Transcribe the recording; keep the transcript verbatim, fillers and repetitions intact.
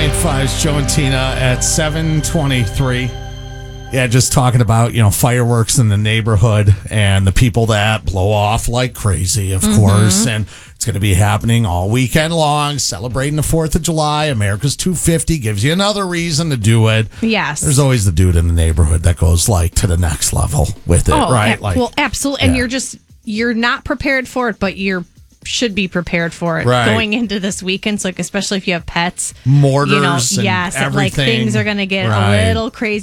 ninety-nine point five's Joe and Tina at seven twenty-three. Yeah, just talking about, you know, fireworks in the neighborhood and the people that blow off like crazy, of mm-hmm. course. And it's going to be happening all weekend long, celebrating the fourth of July. America's two fifty gives you another reason to do it. Yes. There's always the dude in the neighborhood that goes like to the next level with it, oh, right? Ab- like, well, absolutely. Yeah. And you're just, you're not prepared for it, but you're should be prepared for it right. going into this weekend. So, like, especially if you have pets, mortars, you know, and yes, everything. like things are going to get right. a little crazy.